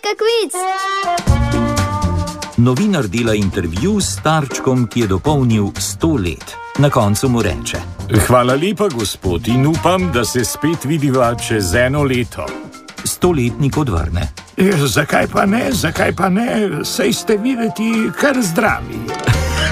kviz. Novinar dela intervju s starčkom, ki je dopolnil 100 let. Na koncu mu reče: Hvala lepa, gospod, in upam, da se spet vidiva čez 1 leto. 100-letnik odvrne: Zakaj pa ne, saj ste videti kar zdravi.